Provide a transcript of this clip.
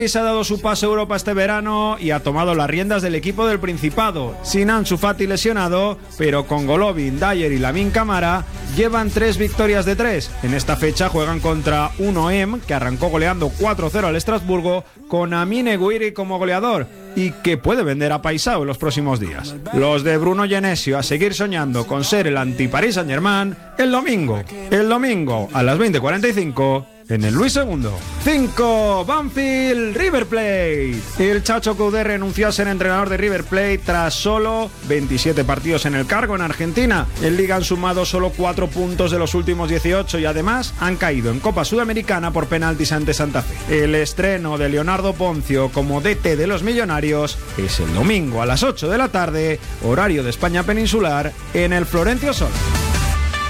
Se ha dado su paso a Europa este verano y ha tomado las riendas del equipo del Principado. Sin Ansu Fati lesionado, pero con Golovin, Dyer y Lamine Camara llevan 3 victorias de 3. En esta fecha juegan contra un OM que arrancó goleando 4-0 al Estrasburgo con Amine Gouiri como goleador y que puede vender a Paisao en los próximos días. Los de Bruno Genesio a seguir soñando con ser el anti-Paris Saint-Germain el domingo a las 20:45 en el Luis II. 5. Banfield River Plate. El Chacho Coudet renunció a ser entrenador de River Plate tras solo 27 partidos en el cargo en Argentina. En Liga han sumado solo 4 puntos de los últimos 18 y además han caído en Copa Sudamericana por penaltis ante Santa Fe. El estreno de Leonardo Ponzio como DT de los Millonarios es el domingo a las 8 de la tarde, horario de España peninsular, en el Florencio Sola.